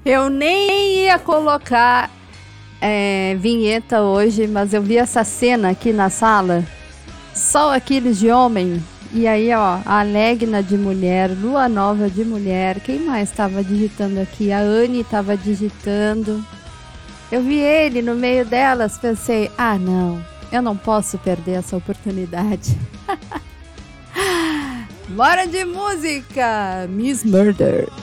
Eu nem ia colocar vinheta hoje, mas eu vi essa cena aqui na sala. Só aqueles de homem. E aí, ó, a Alegna de mulher, Lua Nova de mulher. Quem mais estava digitando aqui? A Anne estava digitando. Eu vi ele no meio delas, pensei, não, eu não posso perder essa oportunidade. Bora de música! Miss Murder.